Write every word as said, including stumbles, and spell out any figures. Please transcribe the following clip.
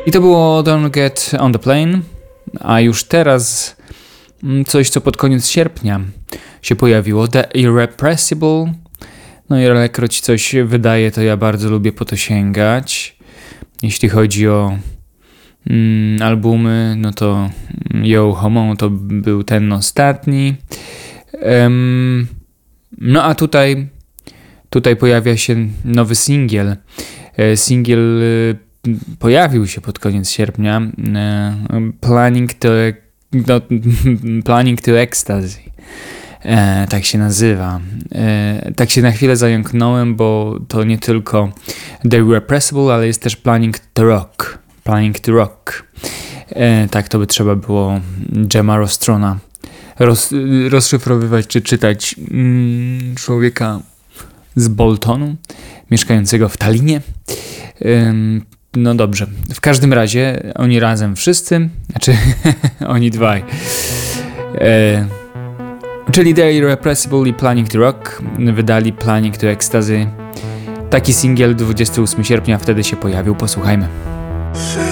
I to było Don't Get on the Plane, a już teraz coś, co pod koniec sierpnia się pojawiło, The Irrepressible. No i ilekroć coś wydaje, to ja bardzo lubię po to sięgać. Jeśli chodzi o mm, albumy, no to Yo Homo to był ten ostatni. Um, no a tutaj tutaj pojawia się nowy singiel. Singiel pojawił się pod koniec sierpnia. Planning to, no, Planning to Ecstasy. E, tak się nazywa. E, tak się na chwilę zająknąłem, bo to nie tylko The Irrepressible, ale jest też Planning to Rock. Planning to Rock. E, tak to by trzeba było Gemma Rostrona roz, rozszyfrowywać czy czytać. Mm, człowieka z Boltonu, mieszkającego w Tallinie. E, no dobrze. W każdym razie oni razem wszyscy, znaczy oni dwaj. E, Czyli The Irrepressible i Planning to Rock wydali Planning to Ecstasy. Taki singiel dwudziestego ósmego sierpnia wtedy się pojawił. Posłuchajmy.